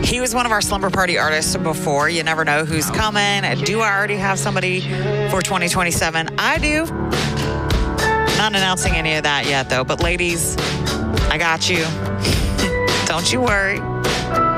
He was one of our slumber party artists before. You never know who's coming. Do I already have somebody for 2027? I do. Not announcing any of that yet, though. But ladies, I got you. Don't you worry.